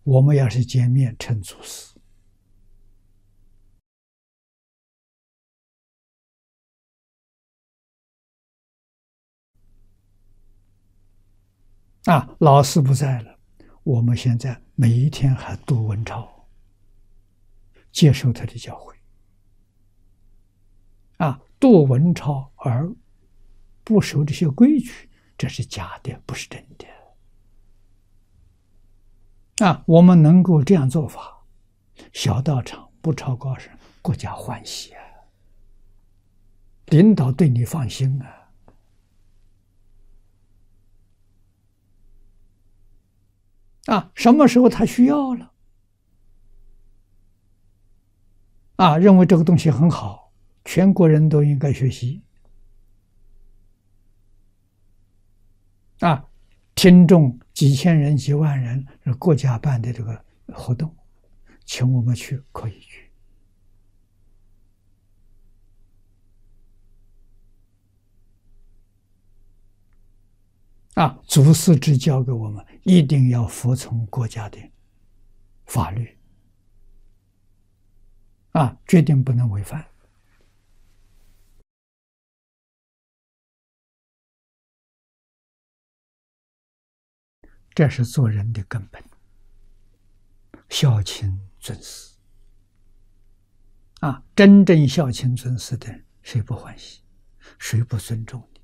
我们要是见面称祖师啊，老师不在了，我们现在每一天还读文钞，接受他的教诲啊，读文钞而不守这些规矩，这是假的，不是真的啊。我们能够这样做法，小道场不超高深，国家欢喜啊，领导对你放心啊。啊，什么时候他需要了啊？认为这个东西很好，全国人都应该学习啊！听众几千人、几万人，是国家办的这个活动，请我们去可以去啊！祖师只教给我们，一定要服从国家的法律啊，决定不能违反。这是做人的根本，孝亲尊师啊！真正孝亲尊师的人，谁不欢喜？谁不尊重？